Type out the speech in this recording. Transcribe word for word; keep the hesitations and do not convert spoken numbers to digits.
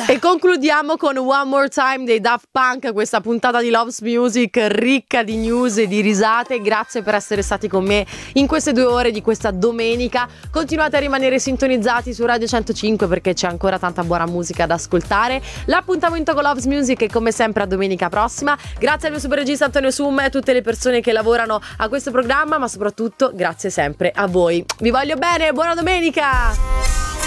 E concludiamo con One More Time dei Daft Punk, questa puntata di Loves Music ricca di news e di risate. Grazie per essere stati con me in queste due ore di questa domenica. Continuate a rimanere sintonizzati su Radio centocinque perché c'è ancora tanta buona musica da ascoltare. L'appuntamento con Loves Music è come sempre a domenica prossima. Grazie al mio super regista Antonio Sum e a tutte le persone che lavorano a questo programma, ma soprattutto grazie sempre a voi. Vi voglio bene, buona domenica!